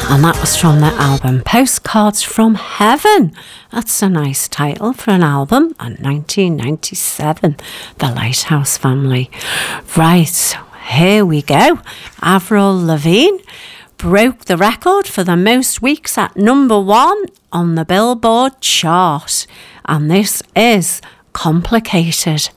And that was from the album Postcards from Heaven. That's a nice title for an album. And 1997, The Lighthouse Family. Right, here we go. Avril Lavigne broke the record for the most weeks at number 1 on the Billboard chart. And this is Complicated.